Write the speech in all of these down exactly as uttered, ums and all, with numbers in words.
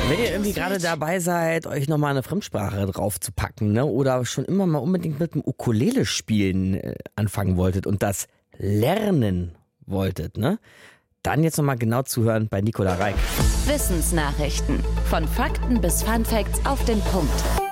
Wenn ihr irgendwie gerade dabei seid, euch nochmal eine Fremdsprache draufzupacken, ne, oder schon immer mal unbedingt mit dem Ukulele spielen äh, anfangen wolltet und das lernen wolltet, ne, dann jetzt nochmal genau zuhören bei Nicola Reik. Wissensnachrichten. Von Fakten bis Funfacts auf den Punkt.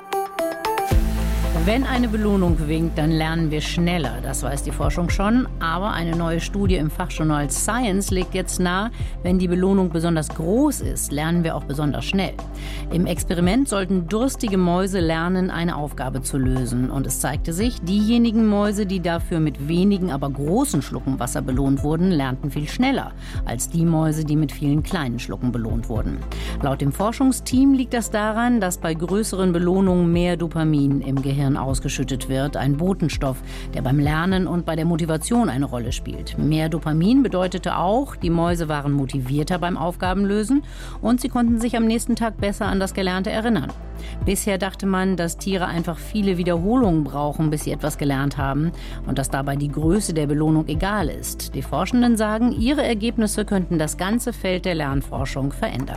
Wenn eine Belohnung winkt, dann lernen wir schneller. Das weiß die Forschung schon. Aber eine neue Studie im Fachjournal Science legt jetzt nahe, wenn die Belohnung besonders groß ist, lernen wir auch besonders schnell. Im Experiment sollten durstige Mäuse lernen, eine Aufgabe zu lösen. Und es zeigte sich, diejenigen Mäuse, die dafür mit wenigen, aber großen Schlucken Wasser belohnt wurden, lernten viel schneller als die Mäuse, die mit vielen kleinen Schlucken belohnt wurden. Laut dem Forschungsteam liegt das daran, dass bei größeren Belohnungen mehr Dopamin im Gehirn ausgeschüttet wird, ein Botenstoff, der beim Lernen und bei der Motivation eine Rolle spielt. Mehr Dopamin bedeutete auch, die Mäuse waren motivierter beim Aufgabenlösen und sie konnten sich am nächsten Tag besser an das Gelernte erinnern. Bisher dachte man, dass Tiere einfach viele Wiederholungen brauchen, bis sie etwas gelernt haben und dass dabei die Größe der Belohnung egal ist. Die Forschenden sagen, ihre Ergebnisse könnten das ganze Feld der Lernforschung verändern.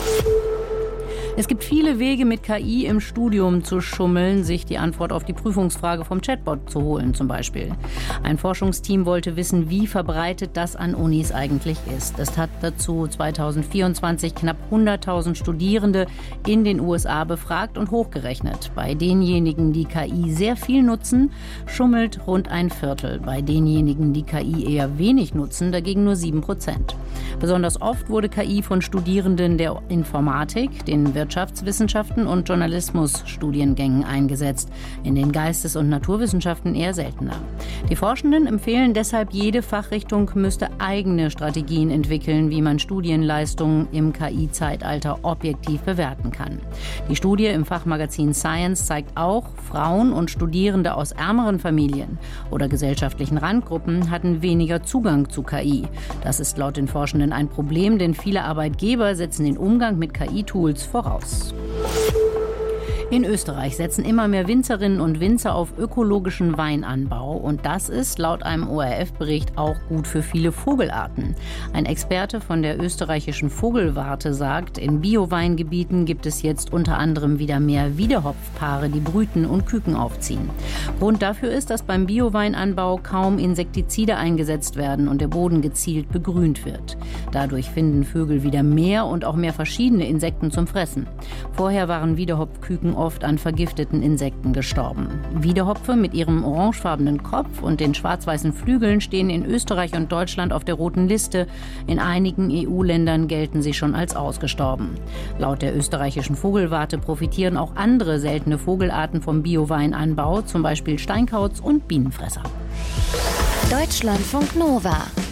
Es gibt viele Wege, mit K I im Studium zu schummeln, sich die Antwort auf die Prüfungsfrage vom Chatbot zu holen zum Beispiel. Ein Forschungsteam wollte wissen, wie verbreitet das an Unis eigentlich ist. Es hat dazu zweitausendvierundzwanzig knapp hunderttausend Studierende in den U S A befragt und hochgerechnet. Bei denjenigen, die K I sehr viel nutzen, schummelt rund ein Viertel. Bei denjenigen, die K I eher wenig nutzen, dagegen nur sieben Prozent. Besonders oft wurde K I von Studierenden der Informatik, den Wirtschaftswissenschaften und Journalismusstudiengängen eingesetzt, in den Geistes- und Naturwissenschaften eher seltener. Die Forschenden empfehlen deshalb, jede Fachrichtung müsste eigene Strategien entwickeln, wie man Studienleistungen im K I-Zeitalter objektiv bewerten kann. Die Studie im Fachmagazin Science zeigt auch, Frauen und Studierende aus ärmeren Familien oder gesellschaftlichen Randgruppen hatten weniger Zugang zu K I. Das ist laut den Forschenden ein Problem, denn viele Arbeitgeber setzen den Umgang mit K I-Tools voraus. In Österreich setzen immer mehr Winzerinnen und Winzer auf ökologischen Weinanbau. Und das ist laut einem O R F-Bericht auch gut für viele Vogelarten. Ein Experte von der österreichischen Vogelwarte sagt, in Bioweingebieten gibt es jetzt unter anderem wieder mehr Wiedehopfpaare, die brüten und Küken aufziehen. Grund dafür ist, dass beim Bioweinanbau kaum Insektizide eingesetzt werden und der Boden gezielt begrünt wird. Dadurch finden Vögel wieder mehr und auch mehr verschiedene Insekten zum Fressen. Vorher waren Wiedehopfküken oft an vergifteten Insekten gestorben. Wiedehopfe mit ihrem orangefarbenen Kopf und den schwarz-weißen Flügeln stehen in Österreich und Deutschland auf der roten Liste. In einigen E U-Ländern gelten sie schon als ausgestorben. Laut der österreichischen Vogelwarte profitieren auch andere seltene Vogelarten vom Bioweinanbau, zum Beispiel Steinkauz und Bienenfresser. Deutschlandfunk Nova.